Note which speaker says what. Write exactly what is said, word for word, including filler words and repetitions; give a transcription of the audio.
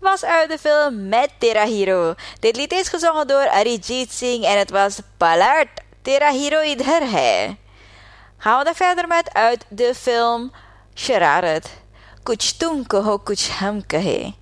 Speaker 1: was uit de film Met Tera Hero. Dit lied is gezongen door Arijit Singh en het was Palat Tera Hero Idhar Hai. Gaan we dan verder met uit de film Shararat. Kuch tum kaho kuch hum kahe.